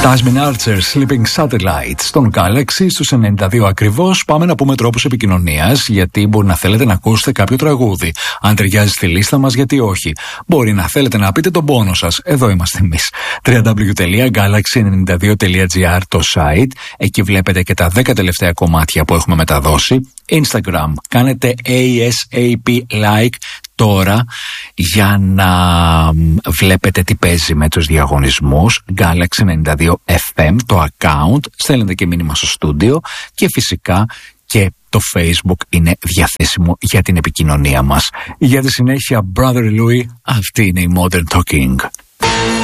Tasmin Archer, Sleeping Satellite στον Galaxy στους 92 ακριβώς. Πάμε να πούμε τρόπους επικοινωνίας, γιατί μπορεί να θέλετε να ακούσετε κάποιο τραγούδι. Αν ταιριάζει στη λίστα μας, γιατί όχι. Μπορεί να θέλετε να πείτε τον πόνο σας. Εδώ είμαστε εμείς. www.galaxy92.gr το site. Εκεί βλέπετε και τα 10 τελευταία κομμάτια που έχουμε μεταδώσει. Instagram, κάνετε ASAP like τώρα για να βλέπετε τι παίζει με τους διαγωνισμούς. Galaxy 92 FM το account, στέλνετε και μήνυμα στο στούντιο και φυσικά και το Facebook είναι διαθέσιμο για την επικοινωνία μας. Για τη συνέχεια, Brother Louie, αυτή είναι η Modern Talking.